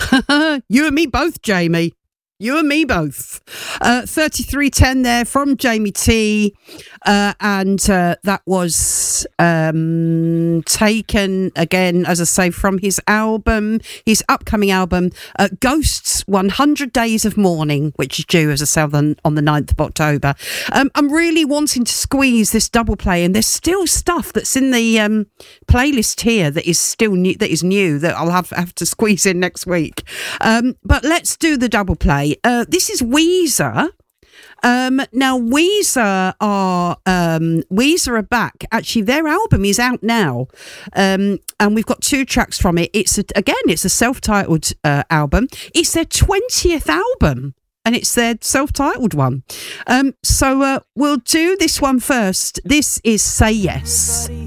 You and me both, Jamie. You and me both. 3310 there from Jamie T. And that was taken again, as I say, from his upcoming album, Ghosts 100 Days of Mourning, which is due, as I say, on the 9th of October. I'm really wanting to squeeze this double play, and there's still stuff that's in the playlist here that is still new, that I'll have to squeeze in next week. But let's do the double play. This is Weezer. Now Weezer are back. Actually, their album is out now, and we've got 2 tracks from it. It's a self-titled album. It's their 20th album, and it's their self-titled one. So we'll do this one first. This is Say Yes.